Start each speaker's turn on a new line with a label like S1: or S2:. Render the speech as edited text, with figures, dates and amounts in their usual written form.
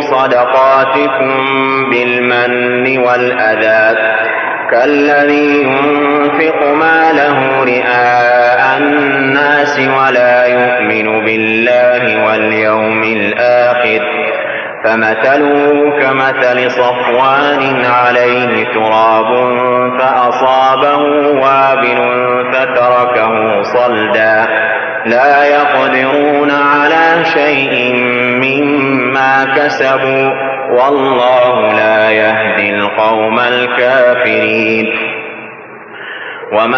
S1: صدقاتكم بالمن والأذى كالذي ينفق ماله رئاء الناس ولا يؤمن بالله واليوم الآخر فمثله كمثل صفوان عليه تراب فأصابه وابل فتركه صلدا لا يقدرون على شيء مما كسبوا والله لا يهدي القوم الكافرين. وما